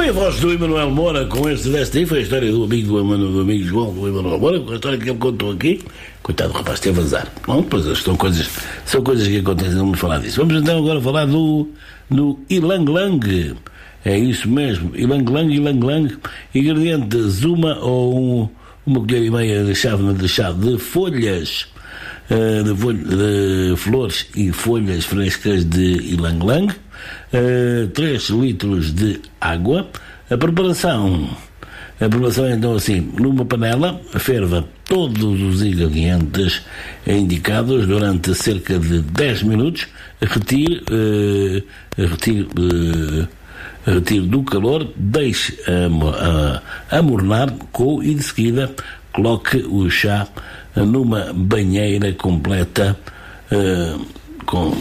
Foi a voz do Emanuel Moura com desta aí, foi a história do amigo João, do Emanuel Moura, com a história que ele contou aqui. Coitado do rapaz, teve azar. Bom, pois são coisas que acontecem, não vamos falar disso. Vamos então agora falar do Ylang Ylang. É isso mesmo, Ylang Ylang. Ingredientes: uma colher e meia de chá de folhas, de flores e folhas frescas de Ylang Ylang, 3 litros de água. A preparação é então assim: numa panela, ferva todos os ingredientes indicados durante cerca de 10 minutos, retire do calor, deixe amornar e de seguida coloque o chá numa banheira completa com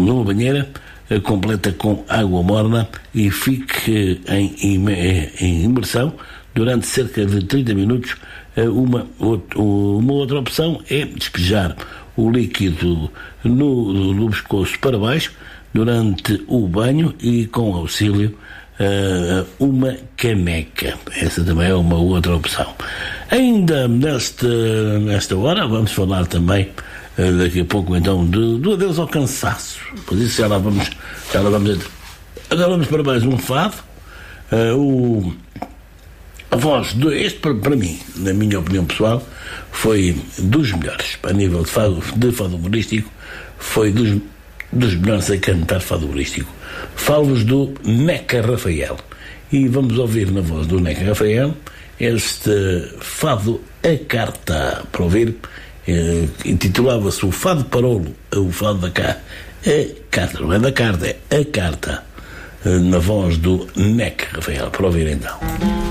água morna e fique em imersão durante cerca de 30 minutos. Uma outra opção é despejar o líquido no pescoço para baixo durante o banho e com auxílio uma caneca. Essa também é uma outra opção. Ainda nesta hora vamos falar também daqui a pouco então do adeus ao cansaço. Por isso já lá vamos agora vamos para mais um fado. A voz este para mim, na minha opinião pessoal, foi dos melhores a nível de fado humorístico, foi dos melhores a cantar fado humorístico. Falo-vos do Neca Rafael e vamos ouvir na voz do Neca Rafael este fado A Carta. Para ouvir, intitulava-se o Fado Parolo, o fado da carta. A Carta, não é da carta, é A Carta, na voz do Neca Rafael. Para ouvir então.